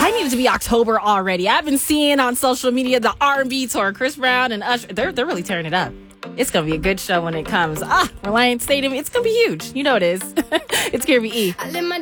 I need it to be October already. I've been seeing on social media the R&B tour, Chris Brown and Usher. They're really tearing it up. It's going to be a good show when it comes. Reliance Stadium, it's going to be huge. You know it is. It's Gary E.